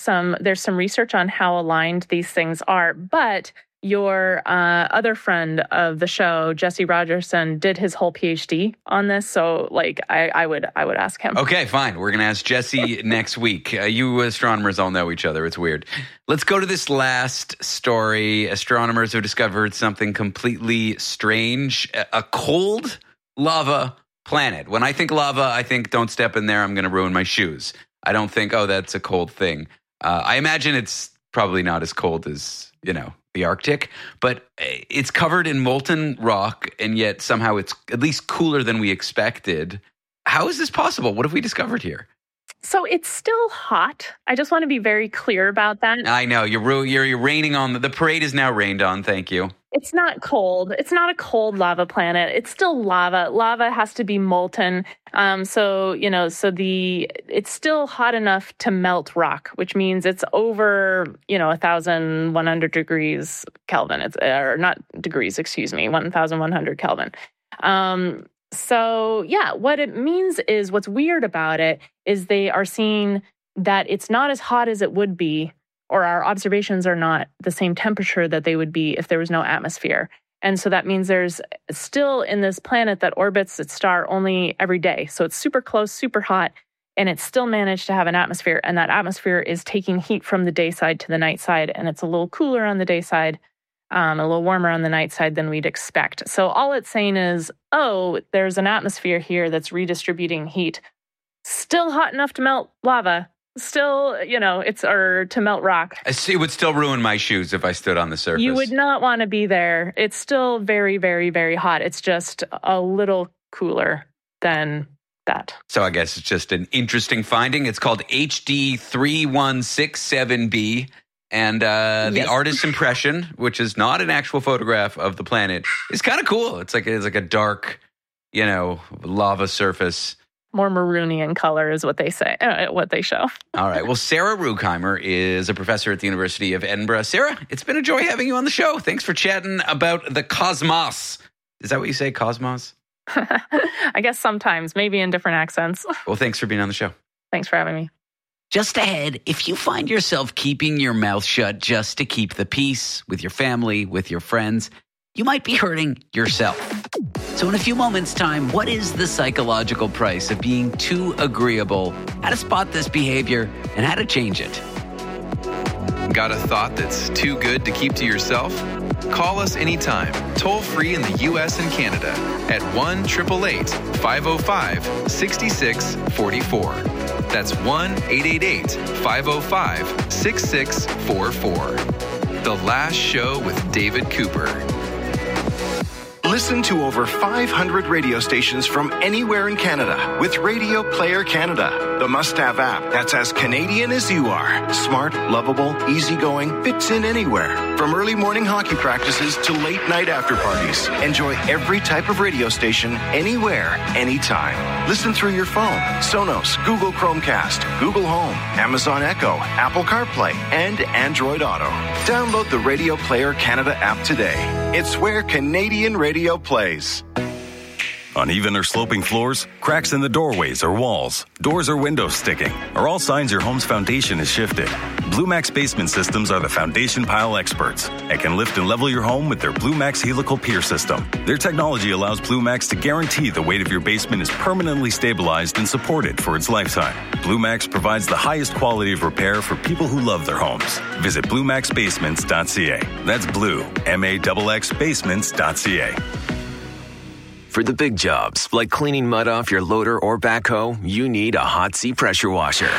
there's some research on how aligned these things are, but your other friend of the show, Jesse Rogerson, did his whole PhD on this. So, like, I would ask him. Okay, fine. We're going to ask Jesse next week. You astronomers all know each other. It's weird. Let's go to this last story. Astronomers have discovered something completely strange. A cold lava planet. When I think lava, I think don't step in there, I'm going to ruin my shoes. I don't think, oh, that's a cold thing. I imagine it's probably not as cold as, the Arctic, but it's covered in molten rock, and yet somehow it's at least cooler than we expected. How is this possible? What have we discovered here? So it's still hot. I just want to be very clear about that. I know. You're raining on the parade is now rained on. Thank you. It's not cold. It's not a cold lava planet. It's still lava. Lava has to be molten. It's still hot enough to melt rock, which means it's over, 1,100 degrees Kelvin. Or not degrees, 1,100 Kelvin. What it means is what's weird about it is they are seeing that it's not as hot as it would be, or our observations are not the same temperature that they would be if there was no atmosphere. And so that means there's still in this planet that orbits its star only every day. So it's super close, super hot, and it's still managed to have an atmosphere. And that atmosphere is taking heat from the day side to the night side. And it's a little cooler on the day side, a little warmer on the night side than we'd expect. So all it's saying is, there's an atmosphere here that's redistributing heat. Still hot enough to melt lava. Still, to melt rock. It would still ruin my shoes if I stood on the surface. You would not want to be there. It's still very, very, very hot. It's just a little cooler than that. So I guess it's just an interesting finding. It's called HD 3167b. And the artist's impression, which is not an actual photograph of the planet, is kind of cool. It's like a dark, lava surface. More maroony in color is what they say, what they show. All right. Well, Sarah Ruegheimer is a professor at the University of Edinburgh. Sarah, it's been a joy having you on the show. Thanks for chatting about the cosmos. Is that what you say, cosmos? I guess sometimes, maybe in different accents. Well, thanks for being on the show. Thanks for having me. Just ahead, if you find yourself keeping your mouth shut just to keep the peace with your family, with your friends, you might be hurting yourself. So in a few moments' time, what is the psychological price of being too agreeable? How to spot this behavior and how to change it. Got a thought that's too good to keep to yourself? Call us anytime, toll free in the U.S. and Canada at 1-888-505-6644. That's 1-888-505-6644. The Last Show with David Cooper. Listen to over 500 radio stations from anywhere in Canada with Radio Player Canada, the must-have app that's as Canadian as you are. Smart, lovable, easygoing, fits in anywhere. From early morning hockey practices to late night after parties. Enjoy every type of radio station, anywhere, anytime. Listen through your phone, Sonos, Google Chromecast, Google Home, Amazon Echo, Apple CarPlay, and Android Auto. Download the Radio Player Canada app today. It's where Canadian radio plays. Uneven or sloping floors, cracks in the doorways or walls, doors or windows sticking are all signs your home's foundation is shifted. BlueMax Basement Systems are the foundation pile experts and can lift and level your home with their BlueMax Helical Pier System. Their technology allows BlueMax to guarantee the weight of your basement is permanently stabilized and supported for its lifetime. BlueMax provides the highest quality of repair for people who love their homes. Visit BlueMaxBasements.ca. That's Blue, MAXX Basements.ca. For the big jobs, like cleaning mud off your loader or backhoe, you need a Hotsy pressure washer.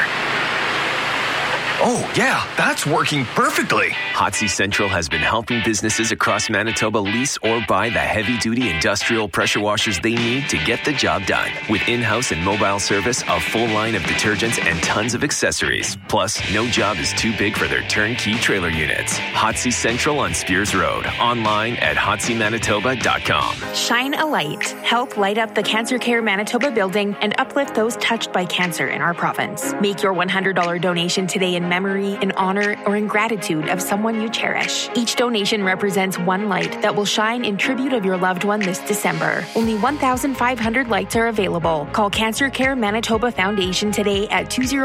Oh, yeah, that's working perfectly. Hotsy Central has been helping businesses across Manitoba lease or buy the heavy-duty industrial pressure washers they need to get the job done. With in-house and mobile service, a full line of detergents, and tons of accessories. Plus, no job is too big for their turnkey trailer units. Hotsy Central on Spears Road. Online at hotsymanitoba.com. Shine a light. Help light up the Cancer Care Manitoba building and uplift those touched by cancer in our province. Make your $100 donation today in memory, in honor, or in gratitude of someone you cherish. Each donation represents one light that will shine in tribute of your loved one this December. Only 1,500 lights are available. Call Cancer Care Manitoba Foundation today at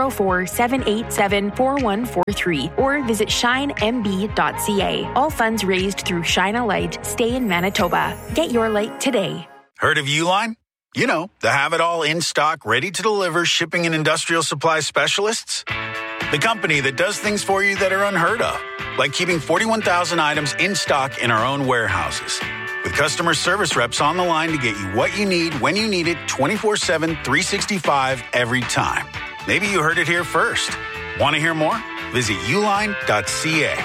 204-787-4143 or visit shinemb.ca. All funds raised through Shine a Light stay in Manitoba. Get your light today. Heard of Uline? You know, the have-it-all in-stock, ready-to-deliver shipping and industrial supply specialists. The company that does things for you that are unheard of, like keeping 41,000 items in stock in our own warehouses. With customer service reps on the line to get you what you need, when you need it, 24/7, 365, every time. Maybe you heard it here first. Want to hear more? Visit uline.ca.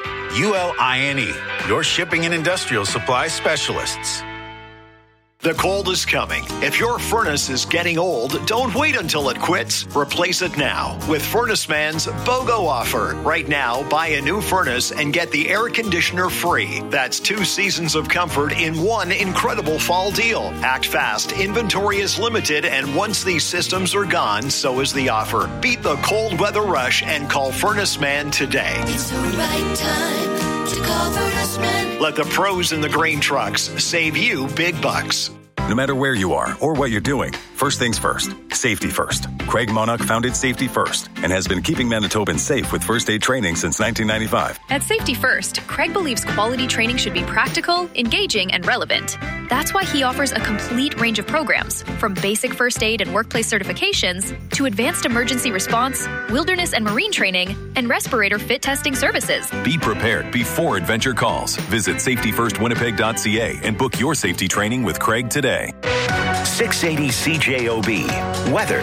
ULINE, your shipping and industrial supply specialists. The cold is coming. If your furnace is getting old, don't wait until it quits. Replace it now with Furnace Man's BOGO offer. Right now, buy a new furnace and get the air conditioner free. That's 2 seasons of comfort in one incredible fall deal. Act fast. Inventory is limited, and once these systems are gone, so is the offer. Beat the cold weather rush and call Furnace Man today. It's the right time to call Furnace Man. Let the pros in the grain trucks save you big bucks. No matter where you are or what you're doing, first things first, safety first. Craig Monarch founded Safety First and has been keeping Manitobans safe with first aid training since 1995. At Safety First, Craig believes quality training should be practical, engaging, and relevant. That's why he offers a complete range of programs, from basic first aid and workplace certifications to advanced emergency response, wilderness and marine training, and respirator fit testing services. Be prepared before adventure calls. Visit safetyfirstwinnipeg.ca and book your safety training with Craig today. 680 CJOB. Weather.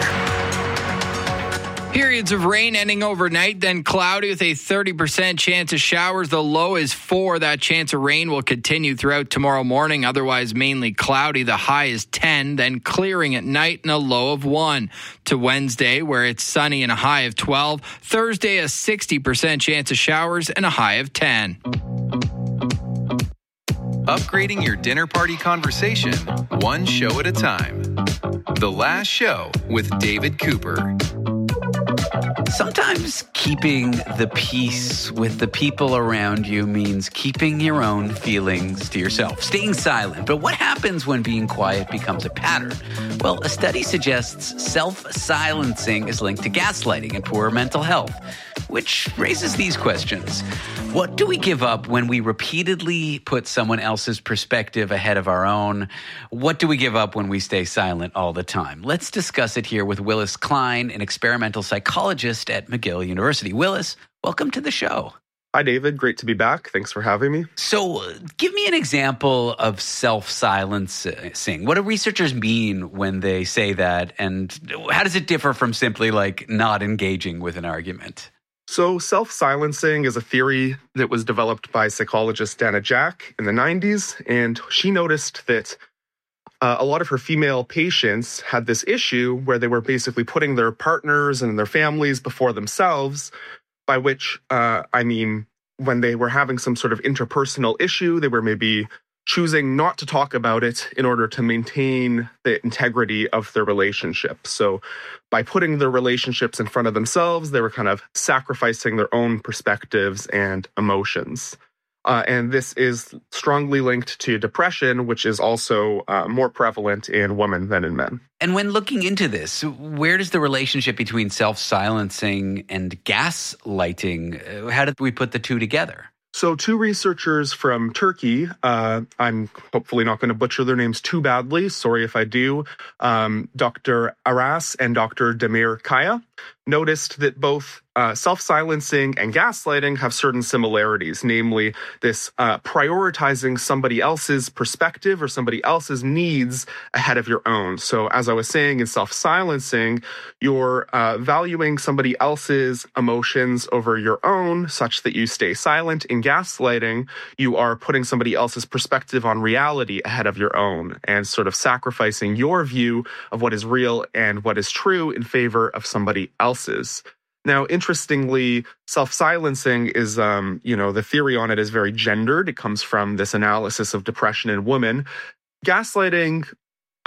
Periods of rain ending overnight, then cloudy with a 30% chance of showers. The low is 4. That chance of rain will continue throughout tomorrow morning. Otherwise, mainly cloudy. The high is 10, then clearing at night and a low of 1. To Wednesday, where it's sunny and a high of 12. Thursday, a 60% chance of showers and a high of 10. Upgrading your dinner party conversation, one show at a time. The Last Show with David Cooper. Sometimes keeping the peace with the people around you means keeping your own feelings to yourself, staying silent. But what happens when being quiet becomes a pattern? Well, a study suggests self-silencing is linked to gaslighting and poor mental health, which raises these questions. What do we give up when we repeatedly put someone else's perspective ahead of our own? What do we give up when we stay silent all the time? Let's discuss it here with Willis Klein, an experimental psychologist at McGill University. Willis, welcome to the show. Hi, David. Great to be back. Thanks for having me. So give me an example of self-silencing. What do researchers mean when they say that? And how does it differ from simply like not engaging with an argument? So self-silencing is a theory that was developed by psychologist Dana Jack in the 90s. And she noticed that a lot of her female patients had this issue where they were basically putting their partners and their families before themselves, by which I mean when they were having some sort of interpersonal issue, they were maybe choosing not to talk about it in order to maintain the integrity of their relationship. So by putting their relationships in front of themselves, they were kind of sacrificing their own perspectives and emotions. And this is strongly linked to depression, which is also more prevalent in women than in men. And when looking into this, where does the relationship between self-silencing and gaslighting, how did we put the two together? So 2 researchers from Turkey, I'm hopefully not going to butcher their names too badly, sorry if I do, Dr. Aras and Dr. Demir Kaya, noticed that both self-silencing and gaslighting have certain similarities, namely this prioritizing somebody else's perspective or somebody else's needs ahead of your own. So as I was saying, in self-silencing, you're valuing somebody else's emotions over your own such that you stay silent. In gaslighting, you are putting somebody else's perspective on reality ahead of your own and sort of sacrificing your view of what is real and what is true in favor of somebody else's. Now, interestingly, self-silencing is, the theory on it is very gendered. It comes from this analysis of depression in women. Gaslighting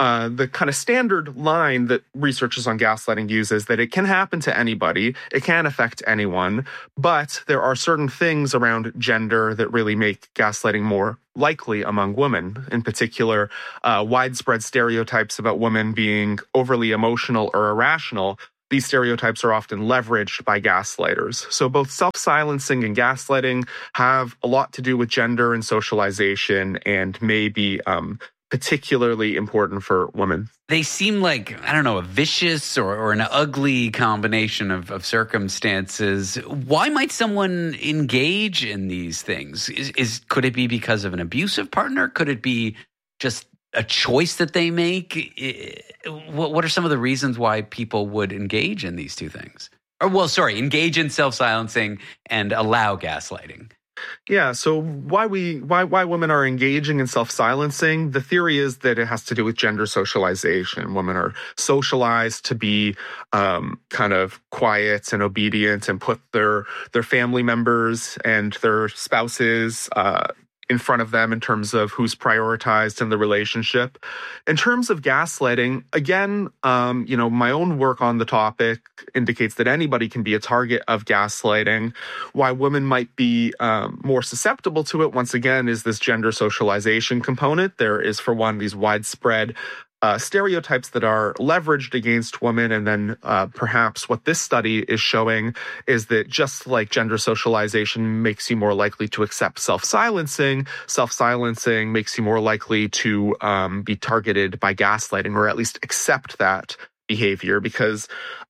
the kind of standard line that researchers on gaslighting use is that it can happen to anybody, it can affect anyone, but there are certain things around gender that really make gaslighting more likely among women. In particular, widespread stereotypes about women being overly emotional or irrational. These stereotypes are often leveraged by gaslighters. So both self-silencing and gaslighting have a lot to do with gender and socialization, and may be particularly important for women. They seem like, I don't know, a vicious or an ugly combination of circumstances. Why might someone engage in these things? Could it be because of an abusive partner? Could it be just a choice that they make? What are some of the reasons why people would engage in these two things? Engage in self-silencing and allow gaslighting. Yeah, so why women are engaging in self-silencing, the theory is that it has to do with gender socialization. Women are socialized to be kind of quiet and obedient and put their family members and their spouses in front of them in terms of who's prioritized in the relationship. In terms of gaslighting, again, my own work on the topic indicates that anybody can be a target of gaslighting. Why women might be more susceptible to it, once again, is this gender socialization component. There is, for one, these widespread stereotypes that are leveraged against women. And then perhaps what this study is showing is that just like gender socialization makes you more likely to accept self-silencing, self-silencing makes you more likely to be targeted by gaslighting, or at least accept that behavior. Because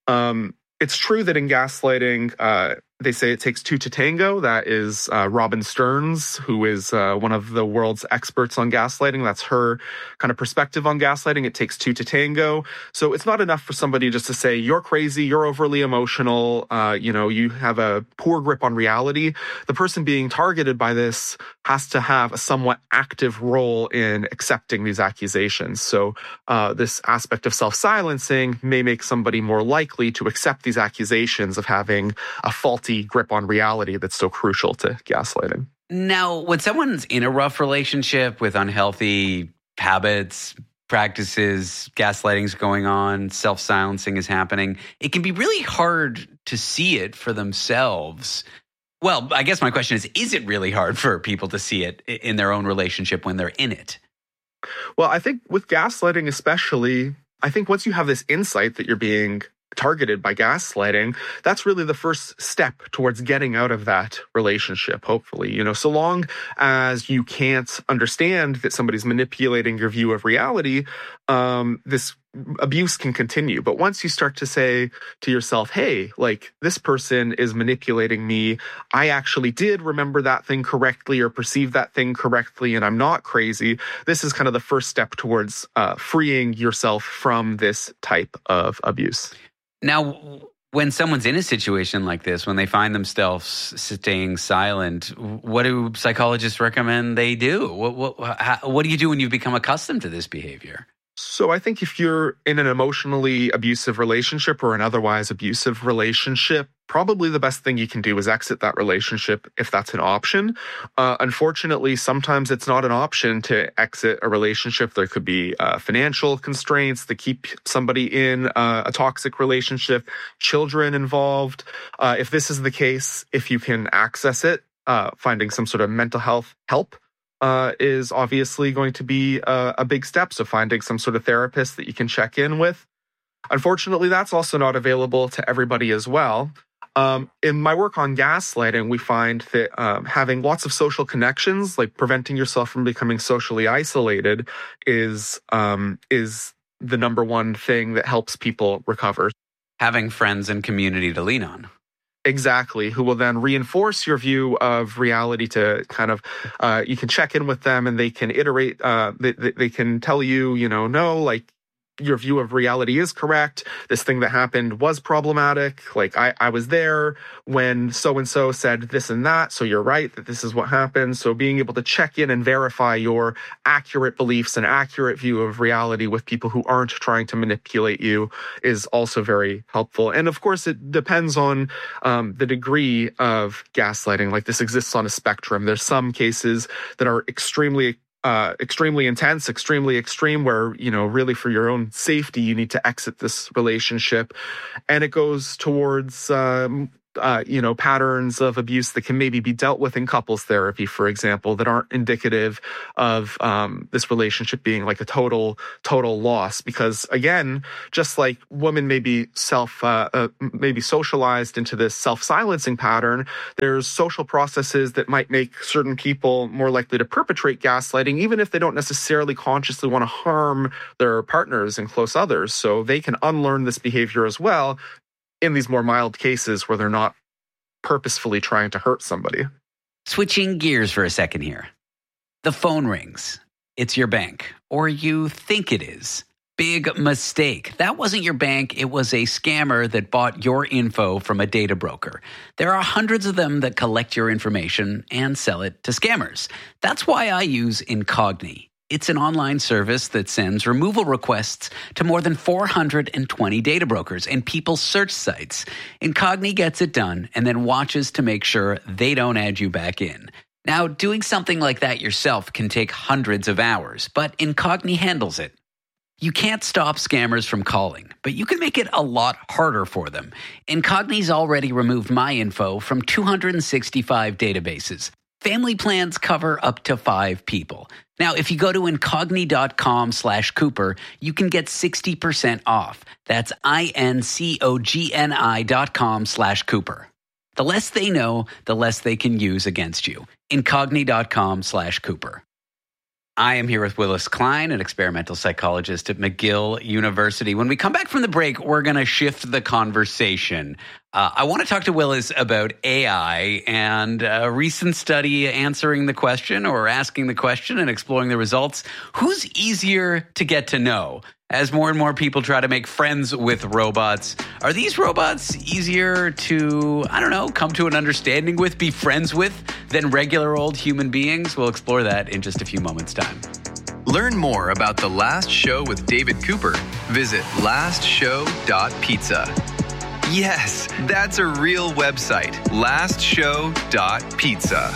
it's true that in gaslighting, they say it takes two to tango. That is Robin Stearns, who is one of the world's experts on gaslighting. That's her kind of perspective on gaslighting. It takes two to tango. So it's not enough for somebody just to say, you're crazy, you're overly emotional, you have a poor grip on reality. The person being targeted by this has to have a somewhat active role in accepting these accusations. So this aspect of self-silencing may make somebody more likely to accept these accusations of having a faulty grip on reality that's so crucial to gaslighting. Now, when someone's in a rough relationship with unhealthy habits, practices, gaslighting's going on, self-silencing is happening, it can be really hard to see it for themselves. Well, I guess my question is it really hard for people to see it in their own relationship when they're in it? Well, I think with gaslighting especially, I think once you have this insight that you're being targeted by gaslighting, that's really the first step towards getting out of that relationship, hopefully. So long as you can't understand that somebody's manipulating your view of reality, this abuse can continue. But once you start to say to yourself, hey, like, this person is manipulating me, I actually did remember that thing correctly or perceive that thing correctly, and I'm not crazy, this is kind of the first step towards freeing yourself from this type of abuse. Now, when someone's in a situation like this, when they find themselves staying silent, what do psychologists recommend they do? What do you do when you've become accustomed to this behavior? So I think if you're in an emotionally abusive relationship or an otherwise abusive relationship, probably the best thing you can do is exit that relationship if that's an option. Unfortunately, sometimes it's not an option to exit a relationship. There could be financial constraints that keep somebody in a toxic relationship, children involved. If this is the case, if you can access it, finding some sort of mental health help is obviously going to be a big step. So finding some sort of therapist that you can check in with. Unfortunately, that's also not available to everybody as well. In my work on gaslighting, we find that having lots of social connections, like preventing yourself from becoming socially isolated, is the number one thing that helps people recover. Having friends and community to lean on. Exactly, who will then reinforce your view of reality to kind of, you can check in with them and they can iterate, they can tell you, no, like, your view of reality is correct. This thing that happened was problematic. Like, I was there when so-and-so said this and that, so you're right that this is what happened. So being able to check in and verify your accurate beliefs and accurate view of reality with people who aren't trying to manipulate you is also very helpful. And of course, it depends on the degree of gaslighting. Like, this exists on a spectrum. There's some cases that are extremely extremely intense, extremely extreme, where, you know, really for your own safety, you need to exit this relationship. And it goes towards, you know, patterns of abuse that can maybe be dealt with in couples therapy, for example, that aren't indicative of this relationship being like a total loss. Because again, just like women may be maybe socialized into this self-silencing pattern, there's social processes that might make certain people more likely to perpetrate gaslighting, even if they don't necessarily consciously want to harm their partners and close others. So they can unlearn this behavior as well in these more mild cases where they're not purposefully trying to hurt somebody. Switching gears for a second here. The phone rings. It's your bank, or you think it is. Big mistake. That wasn't your bank. It was a scammer that bought your info from a data broker. There are hundreds of them that collect your information and sell it to scammers. That's why I use Incogni. It's an online service that sends removal requests to more than 420 data brokers and people's search sites. Incogni gets it done and then watches to make sure they don't add you back in. Now, doing something like that yourself can take hundreds of hours, but Incogni handles it. You can't stop scammers from calling, but you can make it a lot harder for them. Incogni's already removed my info from 265 databases. Family plans cover up to 5 people. Now, if you go to incogni.com/Cooper, you can get 60% off. That's incogni.com/Cooper. The less they know, the less they can use against you. Incogni.com/Cooper. I am here with Willis Klein, an experimental psychologist at McGill University. When we come back from the break, we're going to shift the conversation. I want to talk to Willis about AI and a recent study answering the question or asking the question and exploring the results. Who's easier to get to know? As more and more people try to make friends with robots, are these robots easier to, come to an understanding with, be friends with, than regular old human beings? We'll explore that in just a few moments' time. Learn more about The Last Show with David Cooper. Visit lastshow.pizza. Yes, that's a real website. lastshow.pizza.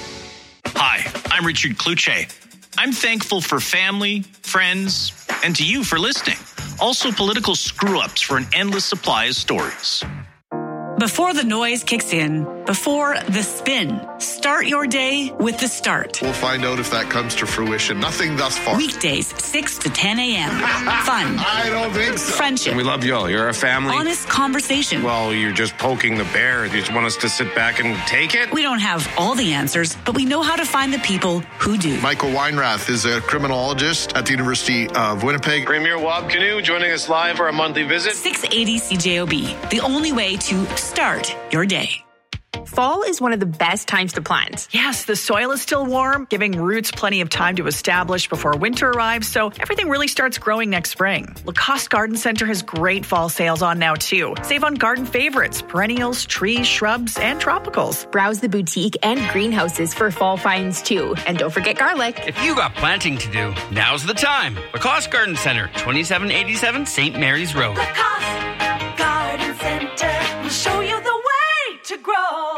Hi, I'm Richard Kluche. I'm thankful for family, friends, and to you for listening. Also, political screw-ups for an endless supply of stories. Before the noise kicks in, before the spin, start your day with The Start. We'll find out if that comes to fruition. Nothing thus far. Weekdays, 6 to 10 a.m. Fun. I don't think so. Friendship. We love you all. You're a family. Honest conversation. Well, you're just poking the bear. You just want us to sit back and take it? We don't have all the answers, but we know how to find the people who do. Michael Weinrath is a criminologist at the University of Winnipeg. Premier Wab Canoe joining us live for a monthly visit. 680 CJOB, the only way to start your day. Fall is one of the best times to plant. Yes, the soil is still warm, giving roots plenty of time to establish before winter arrives, so everything really starts growing next spring. Lacoste Garden Center has great fall sales on now, too. Save on garden favorites, perennials, trees, shrubs, and tropicals. Browse the boutique and greenhouses for fall finds, too. And don't forget garlic. If you got planting to do, now's the time. Lacoste Garden Center, 2787 St. Mary's Road. Lacoste Garden Center will show you the way to grow.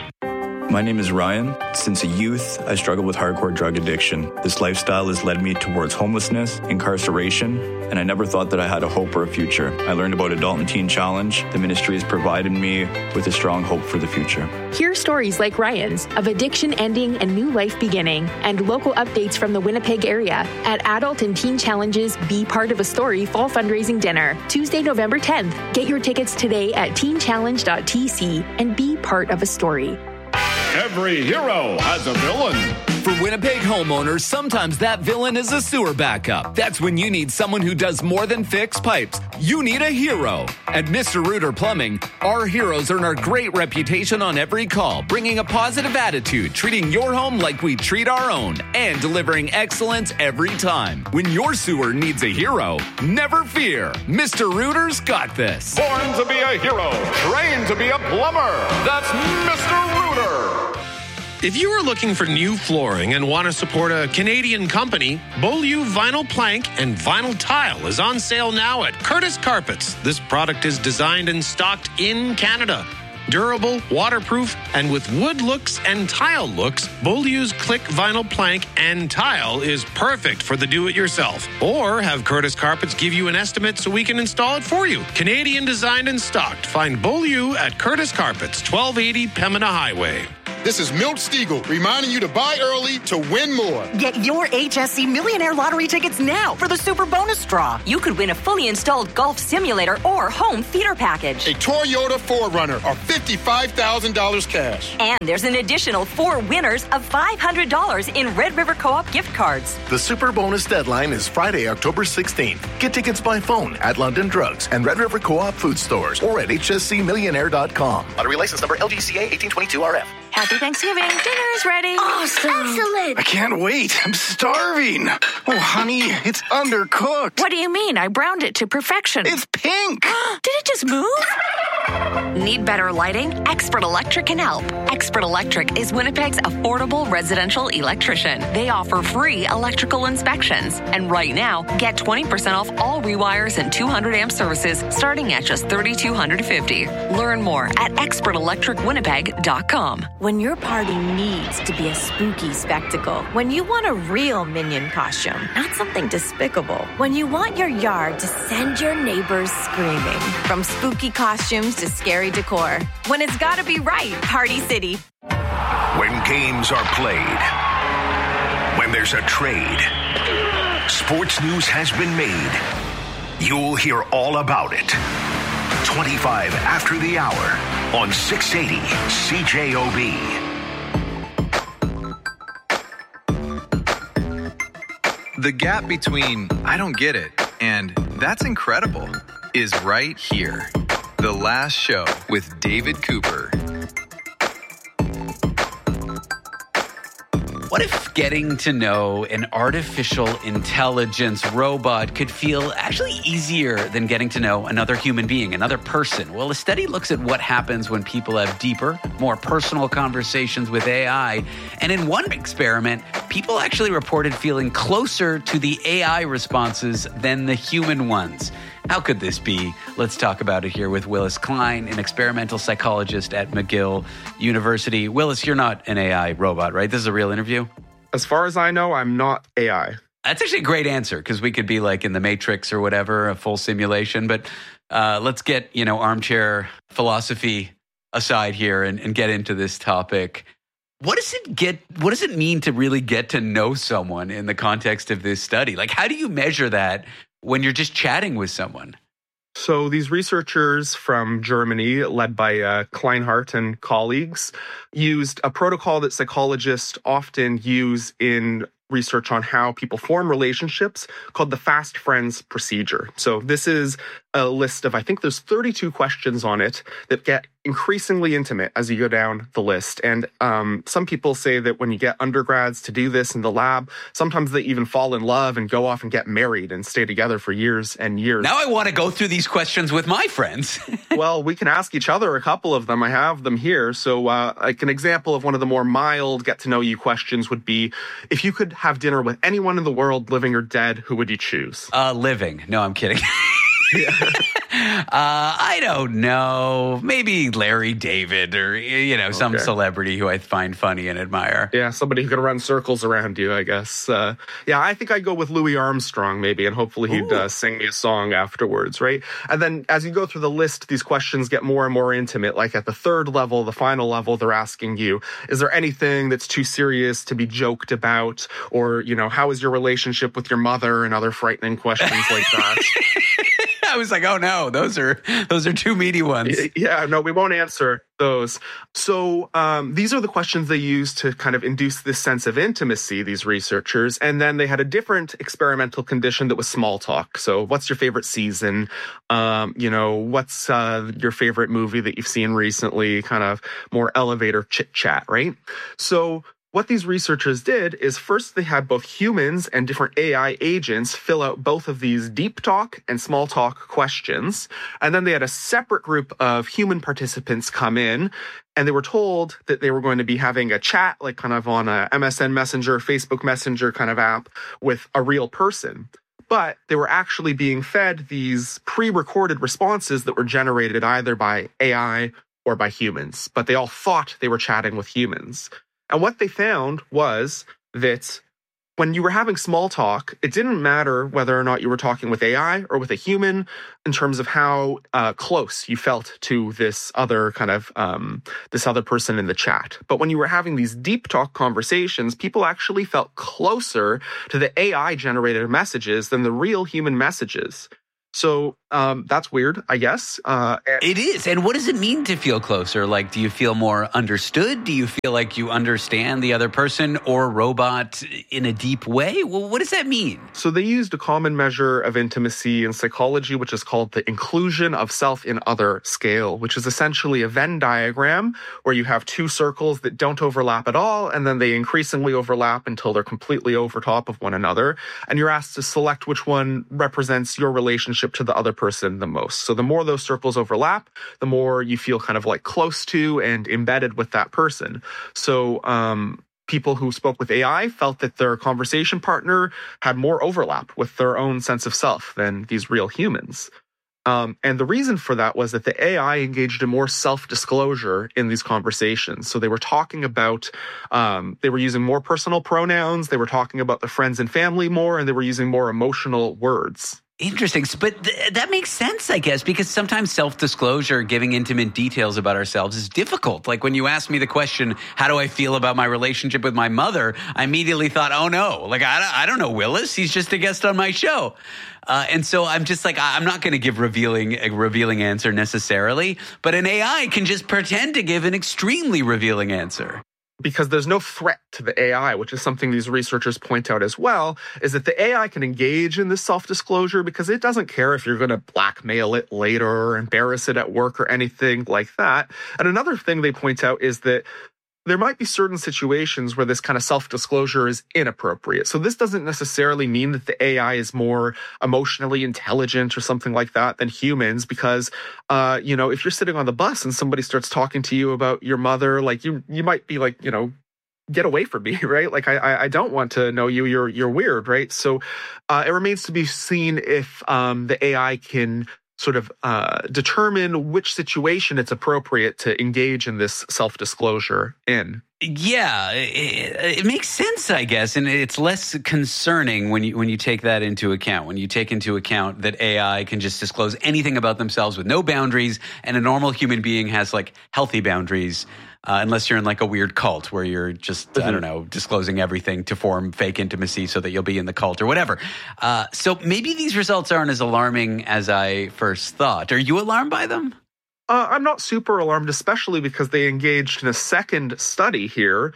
My name is Ryan. Since a youth, I struggled with hardcore drug addiction. This lifestyle has led me towards homelessness, incarceration, and I never thought that I had a hope or a future. I learned about Adult and Teen Challenge. The ministry has provided me with a strong hope for the future. Hear stories like Ryan's of addiction ending and new life beginning, and local updates from the Winnipeg area at Adult and Teen Challenge's Be Part of a Story Fall Fundraising Dinner, Tuesday, November 10th. Get your tickets today at teenchallenge.tc and be part of a story. Every hero has a villain. For Winnipeg homeowners, sometimes that villain is a sewer backup. That's when you need someone who does more than fix pipes. You need a hero. At Mr. Rooter Plumbing, our heroes earn our great reputation on every call, bringing a positive attitude, treating your home like we treat our own, and delivering excellence every time. When your sewer needs a hero, never fear. Mr. Rooter's got this. Born to be a hero, trained to be a plumber. That's Mr. Rooter. If you are looking for new flooring and want to support a Canadian company, Beaulieu Vinyl Plank and Vinyl Tile is on sale now at Curtis Carpets. This product is designed and stocked in Canada. Durable, waterproof, and with wood looks and tile looks, Beaulieu's Click Vinyl Plank and Tile is perfect for the do-it-yourself. Or have Curtis Carpets give you an estimate so we can install it for you. Canadian designed and stocked. Find Beaulieu at Curtis Carpets, 1280 Pembina Highway. This is Milt Stiegel reminding you to buy early to win more. Get your HSC Millionaire Lottery tickets now for the Super Bonus Draw. You could win a fully installed golf simulator or home theater package. A Toyota 4Runner or $55,000 cash. And there's an additional 4 winners of $500 in Red River Co-op gift cards. The Super Bonus deadline is Friday, October 16th. Get tickets by phone at London Drugs and Red River Co-op food stores or at hscmillionaire.com. Lottery license number LGCA 1822RF. Happy Thanksgiving. Dinner is ready. Awesome. Excellent. I can't wait. I'm starving. Oh, honey, it's undercooked. What do you mean? I browned it to perfection. It's pink. Did it just move? Need better lighting? Expert Electric can help. Expert Electric is Winnipeg's affordable residential electrician. They offer free electrical inspections. And right now, get 20% off all rewires and 200 amp services starting at just $3,250. Learn more at expertelectricwinnipeg.com. When your party needs to be a spooky spectacle, when you want a real Minion costume, not something despicable, when you want your yard to send your neighbors screaming, from spooky costumes to scary decor, when it's gotta be right, Party City. When games are played, when there's a trade, sports news has been made. You'll hear all about it. 25 after the hour on 680 CJOB. The gap between I don't get it and that's incredible is right here. The Last Show with David Cooper. What if getting to know an artificial intelligence robot could feel actually easier than getting to know another human being, another person? Well, a study looks at what happens when people have deeper, more personal conversations with AI. And in one experiment, people actually reported feeling closer to the AI responses than the human ones. How could this be? Let's talk about it here with Willis Klein, an experimental psychologist at McGill University. Willis, you're not an AI robot, right? This is a real interview? As far as I know, I'm not AI. That's actually a great answer because we could be like in the Matrix or whatever, a full simulation. But let's get, armchair philosophy aside here and get into this topic. What does it mean to really get to know someone in the context of this study? Like, how do you measure that when you're just chatting with someone? So these researchers from Germany, led by Kleinhardt and colleagues, used a protocol that psychologists often use in research on how people form relationships called the Fast Friends procedure. So this is a list of, I think there's 32 questions on it that get increasingly intimate as you go down the list. And some people say that when you get undergrads to do this in the lab, sometimes they even fall in love and go off and get married and stay together for years and years. Now I want to go through these questions with my friends. Well, we can ask each other a couple of them. I have them here. So like an example of one of the more mild get-to-know-you questions would be, if you could have dinner with anyone in the world, living or dead, who would you choose? Living. No, I'm kidding. I don't know. Maybe Larry David or, some celebrity who I find funny and admire. Yeah, somebody who can run circles around you, I guess. I think I'd go with Louis Armstrong maybe, and hopefully he'd sing me a song afterwards, right? And then as you go through the list, these questions get more and more intimate. Like at the third level, the final level, they're asking you, is there anything that's too serious to be joked about? Or, how is your relationship with your mother, and other frightening questions like that. I was like, oh no, those are too meaty ones. Yeah, no, we won't answer those. So these are the questions they use to kind of induce this sense of intimacy, these researchers. And then they had a different experimental condition that was small talk. So what's your favorite season? What's your favorite movie that you've seen recently? Kind of more elevator chit chat, right? So what these researchers did is first they had both humans and different AI agents fill out both of these deep talk and small talk questions. And then they had a separate group of human participants come in, and they were told that they were going to be having a chat, like kind of on a MSN Messenger, Facebook Messenger kind of app with a real person. But they were actually being fed these pre-recorded responses that were generated either by AI or by humans, but they all thought they were chatting with humans. And what they found was that when you were having small talk, it didn't matter whether or not you were talking with AI or with a human in terms of how close you felt to this other kind of this other person in the chat. But when you were having these deep talk conversations, people actually felt closer to the AI generated messages than the real human messages. So that's weird, I guess. It is. And what does it mean to feel closer? Like, do you feel more understood? Do you feel like you understand the other person or robot in a deep way? Well, what does that mean? So they used a common measure of intimacy in psychology, which is called the inclusion of self in other scale, which is essentially a Venn diagram where you have two circles that don't overlap at all, and then they increasingly overlap until they're completely over top of one another. And you're asked to select which one represents your relationship to the other person the most. So the more those circles overlap, the more you feel kind of like close to and embedded with that person. So people who spoke with AI felt that their conversation partner had more overlap with their own sense of self than these real humans. And the reason for that was that the AI engaged in more self-disclosure in these conversations. So they were talking about, they were using more personal pronouns, they were talking about their friends and family more, and they were using more emotional words. Interesting. But that makes sense, I guess, because sometimes self-disclosure, giving intimate details about ourselves is difficult. Like when you asked me the question, how do I feel about my relationship with my mother? I immediately thought, oh no, like I don't know Willis. He's just a guest on my show. And so I'm just like, I'm not going to give a revealing answer necessarily, but an AI can just pretend to give an extremely revealing answer. Because there's no threat to the AI, which is something these researchers point out as well, is that the AI can engage in this self-disclosure because it doesn't care if you're going to blackmail it later or embarrass it at work or anything like that. And another thing they point out is that there might be certain situations where this kind of self-disclosure is inappropriate. So this doesn't necessarily mean that the AI is more emotionally intelligent or something like that than humans, because, if you're sitting on the bus and somebody starts talking to you about your mother, like you might be like, get away from me, right? Like, I don't want to know you. You're weird, right? So it remains to be seen if the AI can sort of determine which situation it's appropriate to engage in this self-disclosure in. Yeah, it makes sense, I guess, and it's less concerning when you take that into account. When you take into account that AI can just disclose anything about themselves with no boundaries, and a normal human being has like healthy boundaries. Unless you're in like a weird cult where you're just, I don't know, disclosing everything to form fake intimacy so that you'll be in the cult or whatever. So maybe these results aren't as alarming as I first thought. Are you alarmed by them? I'm not super alarmed, especially because they engaged in a second study here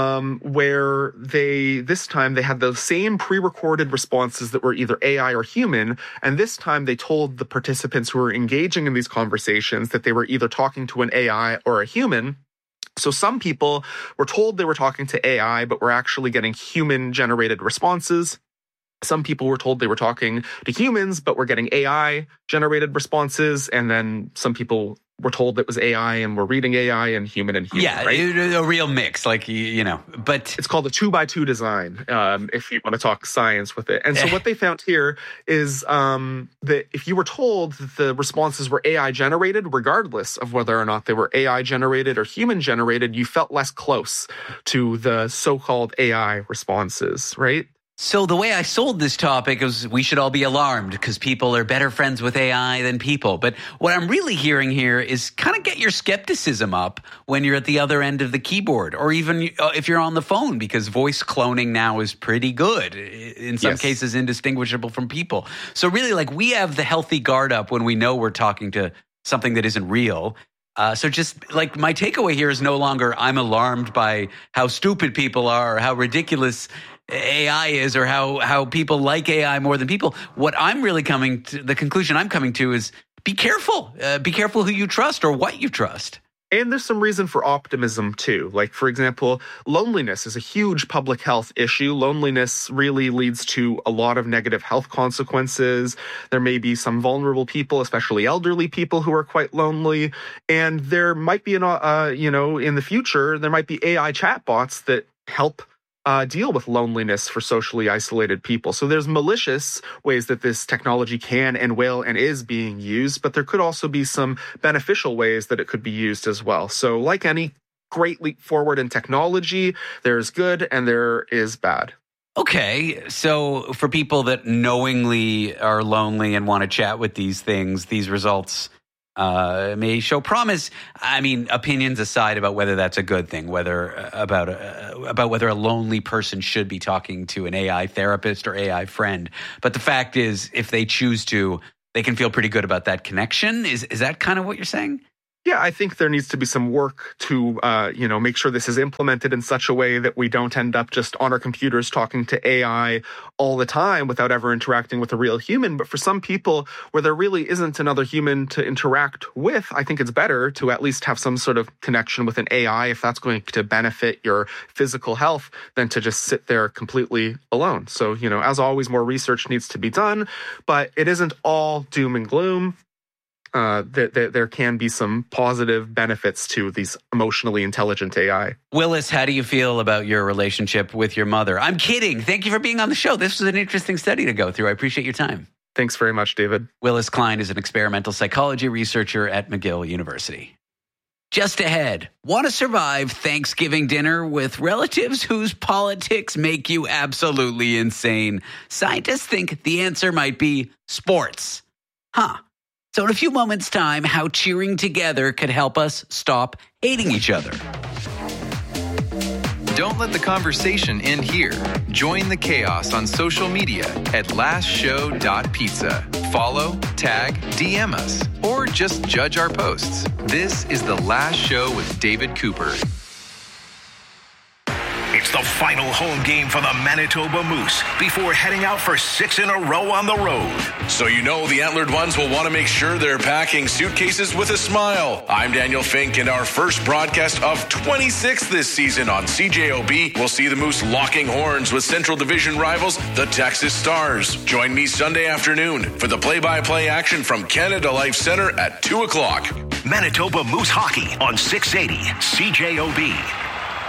where this time they had the same pre-recorded responses that were either AI or human. And this time they told the participants who were engaging in these conversations that they were either talking to an AI or a human. So some people were told they were talking to AI, but were actually getting human-generated responses. Some people were told they were talking to humans, but were getting AI-generated responses. And then some people were told it was AI and were reading AI and human, yeah, right? A real mix, like, but it's called a 2x2 design, if you want to talk science with it. And so what they found here is that if you were told that the responses were AI generated, regardless of whether or not they were AI generated or human generated, you felt less close to the so-called AI responses, right? So the way I sold this topic is we should all be alarmed because people are better friends with AI than people. But what I'm really hearing here is kind of get your skepticism up when you're at the other end of the keyboard, or even if you're on the phone, because voice cloning now is pretty good, in some cases indistinguishable from people. So really, like, we have the healthy guard up when we know we're talking to something that isn't real. So just like my takeaway here is no longer I'm alarmed by how stupid people are or how ridiculous AI is or how people like AI more than people. What I'm really the conclusion I'm coming to is be careful. Be careful who you trust or what you trust. And there's some reason for optimism, too. Like, for example, loneliness is a huge public health issue. Loneliness really leads to a lot of negative health consequences. There may be some vulnerable people, especially elderly people, who are quite lonely. And there might be, in the future, there might be AI chatbots that help deal with loneliness for socially isolated people. So there's malicious ways that this technology can and will and is being used, but there could also be some beneficial ways that it could be used as well. So like any great leap forward in technology, there's good and there is bad. Okay, so for people that knowingly are lonely and want to chat with these things, these results may show promise. I mean, opinions aside about whether that's a good thing, about whether a lonely person should be talking to an AI therapist or AI friend. But the fact is, if they choose to, they can feel pretty good about that connection. Is that kind of what you're saying? Yeah, I think there needs to be some work to, make sure this is implemented in such a way that we don't end up just on our computers talking to AI all the time without ever interacting with a real human. But for some people where there really isn't another human to interact with, I think it's better to at least have some sort of connection with an AI if that's going to benefit your physical health than to just sit there completely alone. So, as always, more research needs to be done, but it isn't all doom and gloom. There can be some positive benefits to these emotionally intelligent AI. Willis, how do you feel about your relationship with your mother? I'm kidding. Thank you for being on the show. This was an interesting study to go through. I appreciate your time. Thanks very much, David. Willis Klein is an experimental psychology researcher at McGill University. Just ahead, want to survive Thanksgiving dinner with relatives whose politics make you absolutely insane? Scientists think the answer might be sports. So in a few moments' time, how cheering together could help us stop hating each other. Don't let the conversation end here. Join the chaos on social media at lastshow.pizza. Follow, tag, DM us, or just judge our posts. This is The Last Show with David Cooper. It's the final home game for the Manitoba Moose before heading out for 6 in a row on the road. So you know the Antlered Ones will want to make sure they're packing suitcases with a smile. I'm Daniel Fink, and our first broadcast of 26 this season on CJOB will see the Moose locking horns with Central Division rivals, the Texas Stars. Join me Sunday afternoon for the play-by-play action from Canada Life Center at 2 o'clock. Manitoba Moose Hockey on 680 CJOB.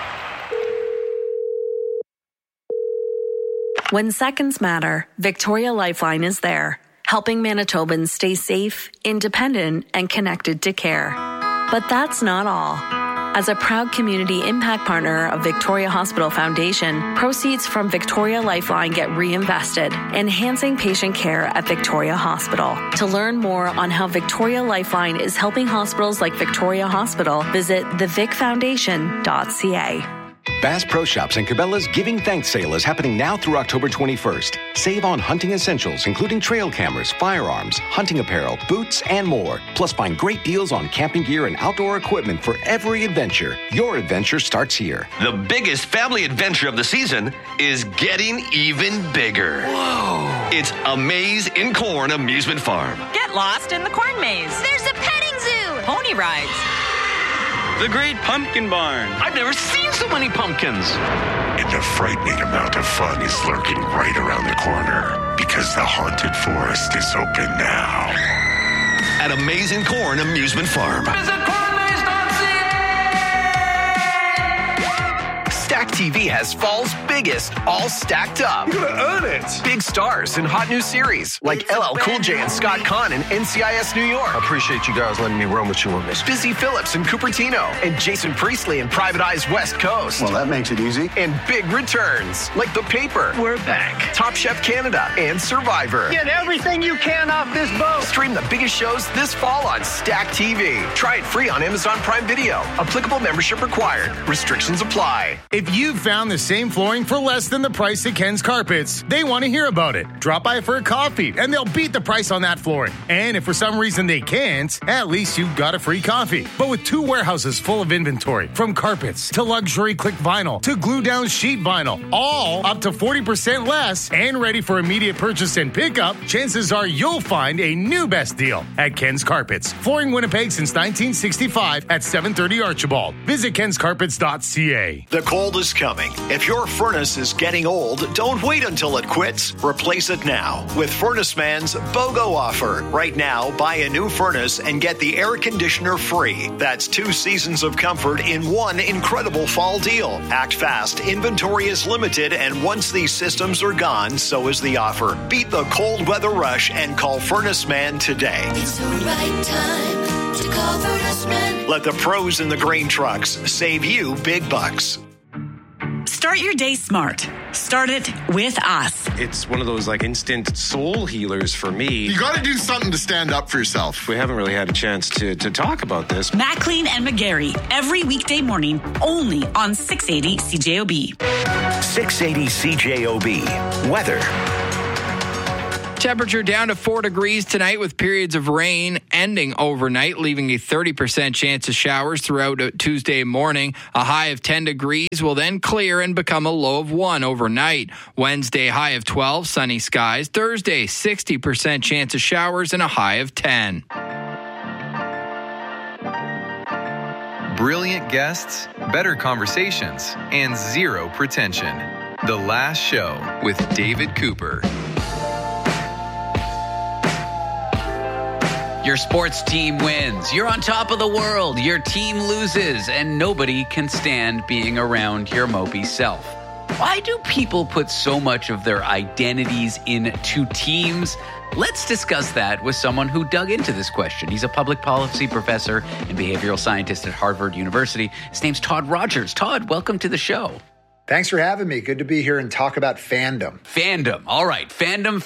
When seconds matter, Victoria Lifeline is there, helping Manitobans stay safe, independent, and connected to care. But that's not all. As a proud community impact partner of Victoria Hospital Foundation, proceeds from Victoria Lifeline get reinvested, enhancing patient care at Victoria Hospital. To learn more on how Victoria Lifeline is helping hospitals like Victoria Hospital, visit thevicfoundation.ca. Bass Pro Shops and Cabela's Giving Thanks sale is happening now through October 21st. Save on hunting essentials, including trail cameras, firearms, hunting apparel, boots, and more. Plus, find great deals on camping gear and outdoor equipment for every adventure. Your adventure starts here. The biggest family adventure of the season is getting even bigger. Whoa! It's A Maze in Corn Amusement Farm. Get lost in the corn maze. There's a petting zoo. Pony rides. The Great Pumpkin Barn. I've never seen so many pumpkins. And a frightening amount of fun is lurking right around the corner because the haunted forest is open now. At Amazing Corn Amusement Farm. Stack TV has fall's biggest, all stacked up. You're gonna earn it. Big stars in hot new series like LL Cool J and Scott Conn in NCIS New York. I appreciate you guys letting me roam with you on this. Busy Phillips in Cupertino and Jason Priestley in Private Eyes West Coast. Well, that makes it easy. And big returns like The Paper. We're back. Top Chef Canada and Survivor. Get everything you can off this boat. Stream the biggest shows this fall on Stack TV. Try it free on Amazon Prime Video. Applicable membership required. Restrictions apply. If you've found the same flooring for less than the price at Ken's Carpets, they want to hear about it. Drop by for a coffee, and they'll beat the price on that flooring. And if for some reason they can't, at least you got a free coffee. But with 2 warehouses full of inventory, from carpets to luxury click vinyl to glue-down sheet vinyl, all up to 40% less and ready for immediate purchase and pickup, chances are you'll find a new best deal at Ken's Carpets. Flooring Winnipeg since 1965 at 730 Archibald. Visit kenscarpets.ca. The coldest coming. If your furnace is getting old, don't wait until it quits. Replace it now with Furnace Man's BOGO offer. Right now, buy a new furnace and get the air conditioner free. That's 2 seasons of comfort in one incredible fall deal. Act fast. Inventory is limited, and once these systems are gone, so is the offer. Beat the cold weather rush and call Furnace Man today. It's the right time to call Furnace Man. Let the pros in the grain trucks save you big bucks. Start your day smart. Start it with us. It's one of those like instant soul healers for me. You got to do something to stand up for yourself. We haven't really had a chance to talk about this. Maclean and McGarry, every weekday morning, only on 680 CJOB. 680 CJOB. Weather. Temperature down to 4 degrees tonight with periods of rain ending overnight, leaving a 30% chance of showers throughout Tuesday morning. A high of 10 degrees will then clear and become a low of 1 overnight. Wednesday, high of 12, sunny skies. Thursday, 60% chance of showers and a high of 10. Brilliant guests, better conversations, and zero pretension. The Last Show with David Cooper. Your sports team wins. You're on top of the world. Your team loses, and nobody can stand being around your mopey self. Why do people put so much of their identities into teams? Let's discuss that with someone who dug into this question. He's a public policy professor and behavioral scientist at Harvard University. His name's Todd Rogers. Todd, welcome to the show. Thanks for having me. Good to be here and talk about fandom. Fandom. All right. Fandom.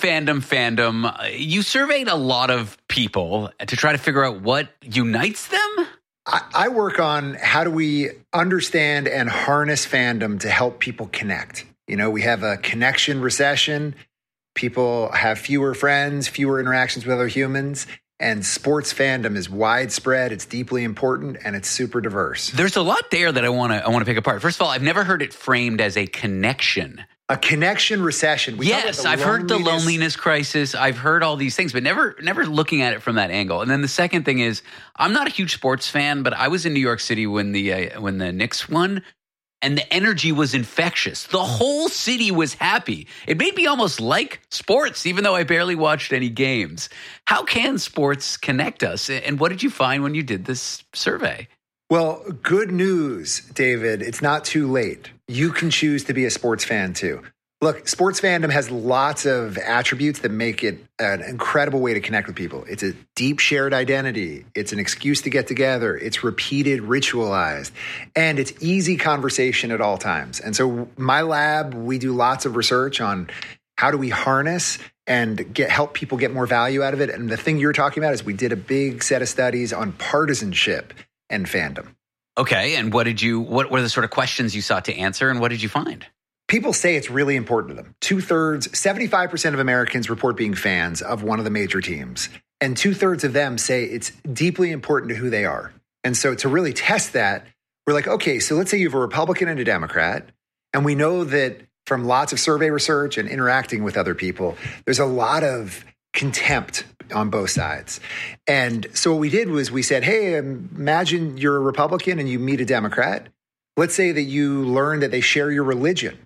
You surveyed a lot of people to try to figure out what unites them? I work on how do we understand and harness fandom to help people connect. You know, we have a connection recession. People have fewer friends, fewer interactions with other humans. And sports fandom is widespread, it's deeply important, and it's super diverse. There's a lot there that I want to pick apart. First of all, I've never heard it framed as a connection. A connection recession. Yes, I've heard the loneliness crisis. I've heard all these things, but never looking at it from that angle. And then the second thing is, I'm not a huge sports fan, but I was in New York City when the Knicks won. And the energy was infectious. The whole city was happy. It made me almost like sports, even though I barely watched any games. How can sports connect us? And what did you find when you did this survey? Well, good news, David. It's not too late. You can choose to be a sports fan too. Look, sports fandom has lots of attributes that make it an incredible way to connect with people. It's a deep shared identity. It's an excuse to get together. It's repeated, ritualized, and it's easy conversation at all times. And so my lab, we do lots of research on how do we harness and help people get more value out of it. And the thing you're talking about is we did a big set of studies on partisanship and fandom. Okay, and what were the sort of questions you sought to answer, and what did you find? People say it's really important to them. 75% of Americans report being fans of one of the major teams. And 2/3 of them say it's deeply important to who they are. And so to really test that, we're like, okay, so let's say you have a Republican and a Democrat. And we know that from lots of survey research and interacting with other people, there's a lot of contempt on both sides. And so what we did was we said, hey, imagine you're a Republican and you meet a Democrat. Let's say that you learn that they share your religion.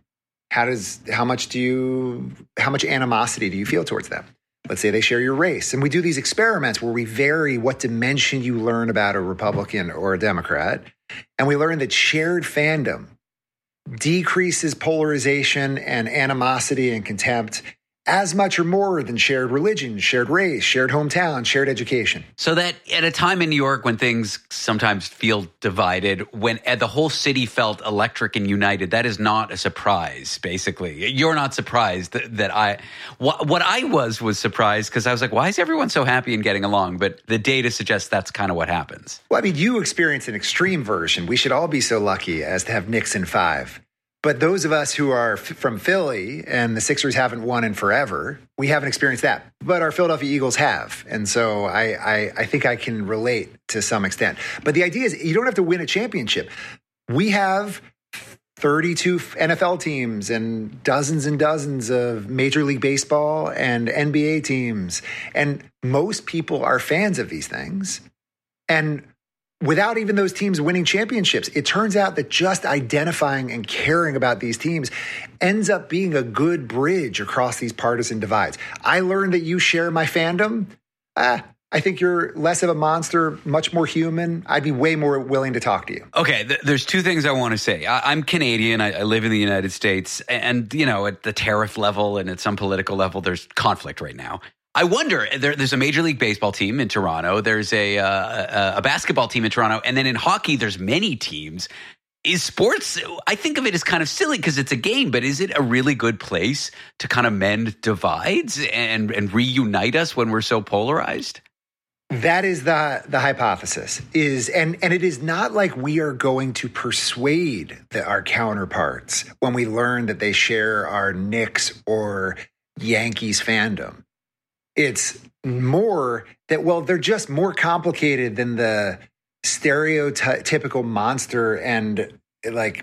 How much animosity do you feel towards them? Let's say they share your race. And we do these experiments where we vary what dimension you learn about a Republican or a Democrat. And we learn that shared fandom decreases polarization and animosity and contempt as much or more than shared religion, shared race, shared hometown, shared education. So that at a time in New York when things sometimes feel divided, when the whole city felt electric and united, that is not a surprise, basically. You're not surprised that what I was surprised because I was like, why is everyone so happy and getting along? But the data suggests that's kind of what happens. Well, I mean, you experienced an extreme version. We should all be so lucky as to have Knicks in 5. But those of us who are from Philly and the Sixers haven't won in forever, we haven't experienced that. But our Philadelphia Eagles have. And so I think I can relate to some extent. But the idea is you don't have to win a championship. We have 32 NFL teams and dozens of Major League Baseball and NBA teams. And most people are fans of these things. And without even those teams winning championships, it turns out that just identifying and caring about these teams ends up being a good bridge across these partisan divides. I learned that you share my fandom. I think you're less of a monster, much more human. I'd be way more willing to talk to you. Okay, there's two things I want to say. I'm Canadian. I live in the United States. And, at the tariff level and at some political level, there's conflict right now. I wonder, there's a Major League Baseball team in Toronto. There's a basketball team in Toronto. And then in hockey, there's many teams. Is sports, I think of it as kind of silly because it's a game, but is it a really good place to kind of mend divides and reunite us when we're so polarized? That is the hypothesis and it is not like we are going to persuade our counterparts when we learn that they share our Knicks or Yankees fandom. It's more that, they're just more complicated than the stereotypical monster and like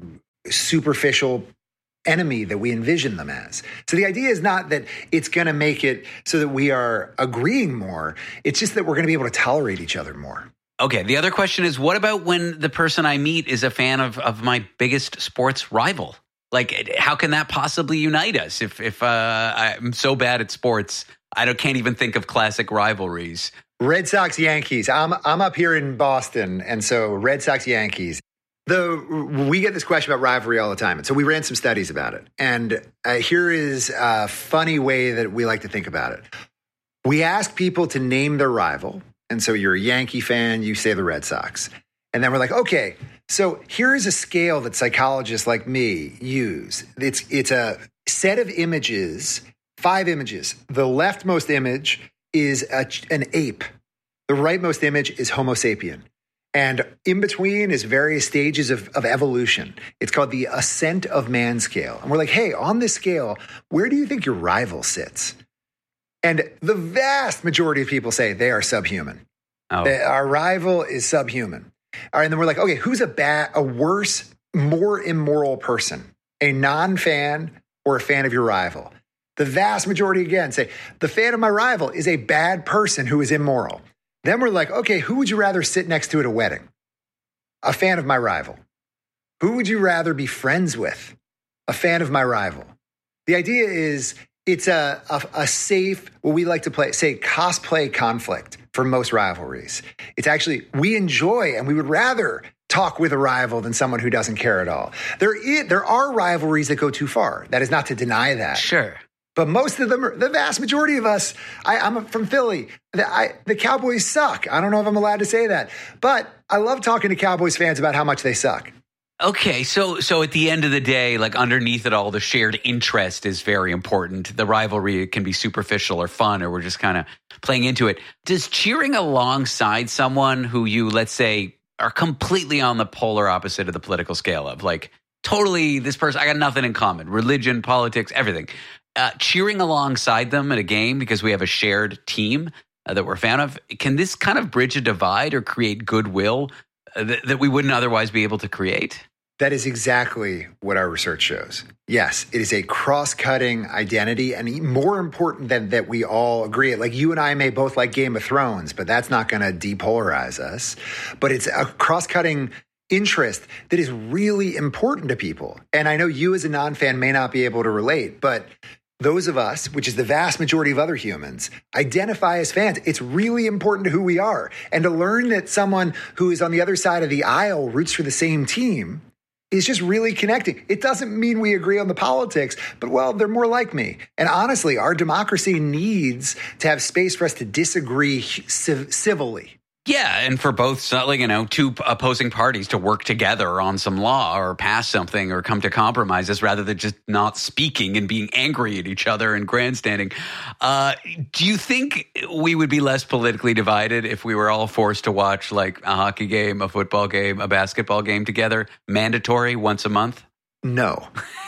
superficial enemy that we envision them as. So the idea is not that it's going to make it so that we are agreeing more. It's just that we're going to be able to tolerate each other more. Okay. The other question is, what about when the person I meet is a fan of my biggest sports rival? Like, how can that possibly unite us? If I'm so bad at sports, I can't even think of classic rivalries. Red Sox, Yankees. I'm up here in Boston, and so Red Sox, Yankees. We get this question about rivalry all the time, and so we ran some studies about it. And here is a funny way that we like to think about it. We ask people to name their rival, and so you're a Yankee fan, you say the Red Sox. And then we're like, okay, so here is a scale that psychologists like me use. It's a set of images, 5 images. The leftmost image is an ape. The rightmost image is Homo sapien. And in between is various stages of evolution. It's called the ascent of man scale. And we're like, hey, on this scale, where do you think your rival sits? And the vast majority of people say they are subhuman. Oh. Our rival is subhuman. All right, and then we're like, okay, who's a worse, more immoral person? A non-fan or a fan of your rival? The vast majority, again, say the fan of my rival is a bad person who is immoral. Then we're like, okay, who would you rather sit next to at a wedding? A fan of my rival. Who would you rather be friends with? A fan of my rival. The idea is it's a safe, what we like to say cosplay conflict for most rivalries. It's actually, we enjoy and we would rather talk with a rival than someone who doesn't care at all. There are rivalries that go too far. That is not to deny that. Sure. But most of them, the vast majority of us, I'm from Philly. The Cowboys suck. I don't know if I'm allowed to say that. But I love talking to Cowboys fans about how much they suck. Okay, so at the end of the day, like underneath it all, the shared interest is very important. The rivalry can be superficial or fun, or we're just kind of playing into it. Does cheering alongside someone who you, let's say, are completely on the polar opposite of the political scale of, like, totally this person, I got nothing in common, religion, politics, everything. Cheering alongside them at a game because we have a shared team that we're a fan of, can this kind of bridge a divide or create goodwill that we wouldn't otherwise be able to create? That is exactly what our research shows. Yes, it is a cross-cutting identity, and more important than that we all agree. Like, you and I may both like Game of Thrones, but that's not going to depolarize us. But it's a cross-cutting interest that is really important to people. And I know you as a non-fan may not be able to relate, but those of us, which is the vast majority of other humans, identify as fans. It's really important to who we are. And to learn that someone who is on the other side of the aisle roots for the same team is just really connecting. It doesn't mean we agree on the politics, but, well, they're more like me. And honestly, our democracy needs to have space for us to disagree civilly. Yeah, and for both, two opposing parties to work together on some law or pass something or come to compromises rather than just not speaking and being angry at each other and grandstanding. Do you think we would be less politically divided if we were all forced to watch, like, a hockey game, a football game, a basketball game together, mandatory once a month? No.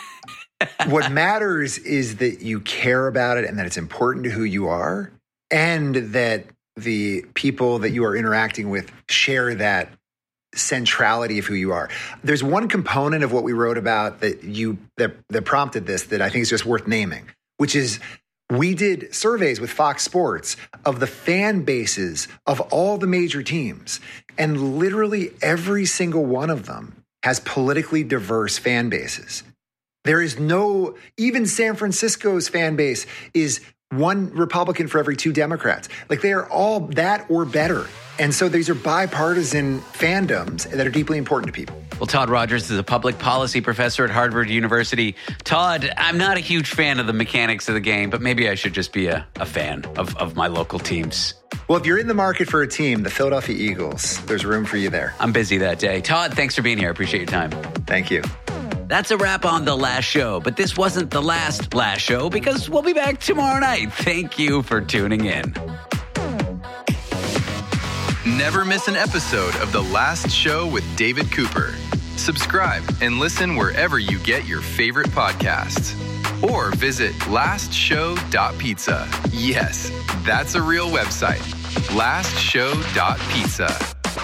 What matters is that you care about it and that it's important to who you are, and that the people that you are interacting with share that centrality of who you are. There's one component of what we wrote about that prompted this that I think is just worth naming, which is We did surveys with Fox Sports of the fan bases of all the major teams, and literally every single one of them has politically diverse fan bases. There is no, even San Francisco's fan base is one Republican for every 2 Democrats. Like, they are all that or better. And so these are bipartisan fandoms that are deeply important to people. Well, Todd Rogers is a public policy professor at Harvard University. Todd, I'm not a huge fan of the mechanics of the game, but maybe I should just be a fan of my local teams. Well, if you're in the market for a team, the Philadelphia Eagles, there's room for you there. I'm busy that day. Todd, thanks for being here. I appreciate your time. Thank you. That's a wrap on The Last Show, but this wasn't the last show because we'll be back tomorrow night. Thank you for tuning in. Never miss an episode of The Last Show with David Cooper. Subscribe and listen wherever you get your favorite podcasts. Or visit lastshow.pizza. Yes, that's a real website. lastshow.pizza.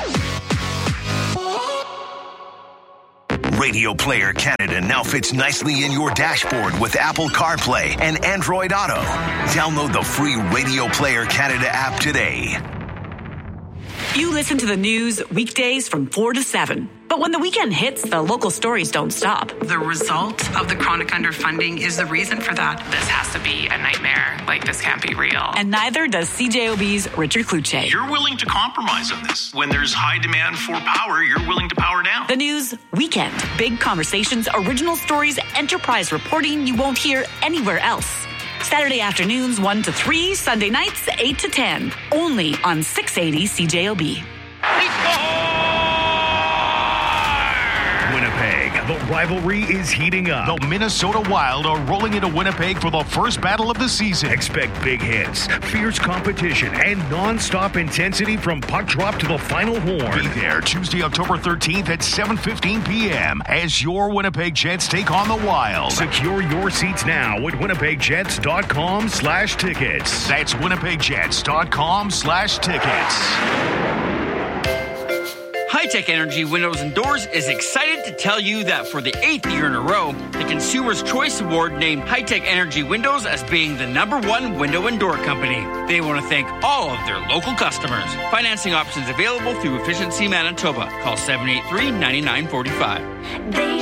Radio Player Canada now fits nicely in your dashboard with Apple CarPlay and Android Auto. Download the free Radio Player Canada app today. You listen to the news weekdays from 4 to 7. But when the weekend hits, the local stories don't stop. The result of the chronic underfunding is the reason for that. This has to be a nightmare. Like, this can't be real. And neither does CJOB's Richard Kluche. You're willing to compromise on this. When there's high demand for power, you're willing to power down. The news weekend. Big conversations, original stories, enterprise reporting you won't hear anywhere else. Saturday afternoons 1 to 3, Sunday nights 8 to 10. Only on 680 CJOB. Winnipeg, the rivalry is heating up. The Minnesota Wild are rolling into Winnipeg for the first battle of the season. Expect big hits, fierce competition, and non-stop intensity from puck drop to the final horn. Be there Tuesday, October 13th at 7:15 p.m. as your Winnipeg Jets take on the Wild. Secure your seats now at winnipegjets.com/tickets. That's winnipegjets.com/tickets. High-Tech Energy Windows and Doors is excited to tell you that for the 8th year in a row, the Consumer's Choice Award named High-Tech Energy Windows as being the #1 window and door company. They want to thank all of their local customers. Financing options available through Efficiency Manitoba. Call 783-9945.